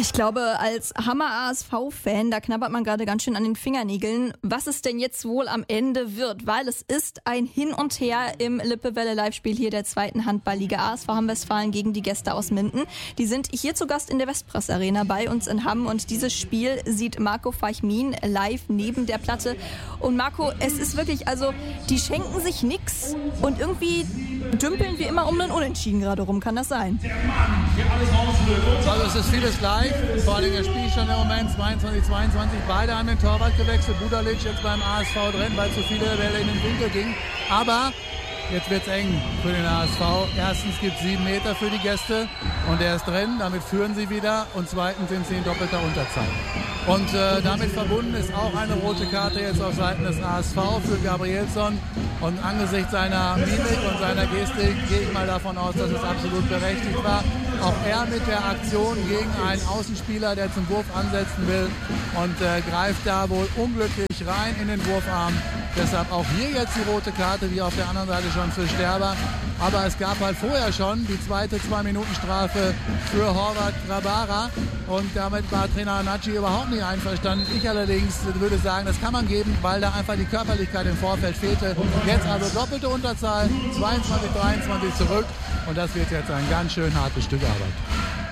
Ich glaube, als Hammer-ASV-Fan, da knabbert man gerade ganz schön an den Fingernägeln, was es denn jetzt wohl am Ende wird, weil es ist ein Hin und Her im Lippewelle-Live-Spiel hier der zweiten Handball-Liga ASV Hamm-Westfalen gegen die Gäste aus Minden. Die sind hier zu Gast in der Westpress-Arena bei uns in Hamm und dieses Spiel sieht Marco Feichmin live neben der Platte. Und Marco, es ist wirklich, also die schenken sich nix und irgendwie dümpeln wir immer um einen Unentschieden gerade rum, kann das sein? Also es ist vieles gleich, vor allem der Spielstand im Moment 22-22, beide haben den Torwart gewechselt, Budalic jetzt beim ASV drin, weil zu viele Bälle in den Winkel gingen, aber jetzt wird es eng für den ASV. Erstens gibt es 7 Meter für die Gäste und er ist drin, damit führen sie wieder und zweitens sind sie in doppelter Unterzahl. Und damit verbunden ist auch eine rote Karte jetzt auf Seiten des ASV für Gabrielsson. Und angesichts seiner Mimik und seiner Gestik gehe ich mal davon aus, dass es absolut berechtigt war. Auch er mit der Aktion gegen einen Außenspieler, der zum Wurf ansetzen will und greift da wohl unglücklich rein in den Wurfarm. Deshalb auch hier jetzt die rote Karte, wie auf der anderen Seite schon für Sterber. Aber es gab halt vorher schon die zweite 2-Minuten-Strafe für Horvath Grabara. Und damit war Trainer Naci überhaupt nicht einverstanden. Ich allerdings würde sagen, das kann man geben, weil da einfach die Körperlichkeit im Vorfeld fehlte. Jetzt also doppelte Unterzahl, 22-23 zurück. Und das wird jetzt ein ganz schön hartes Stück Arbeit.